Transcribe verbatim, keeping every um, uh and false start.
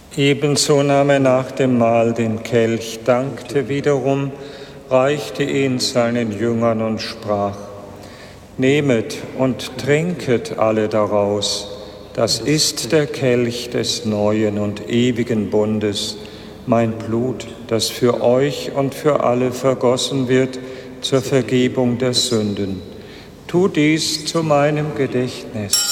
Ebenso nahm er nach dem Mahl den Kelch, dankte wiederum, reichte ihn seinen Jüngern und sprach: Nehmet und trinket alle daraus, das ist der Kelch des neuen und ewigen Bundes, mein Blut, das für euch und für alle vergossen wird zur Vergebung der Sünden. Tut dies zu meinem Gedächtnis.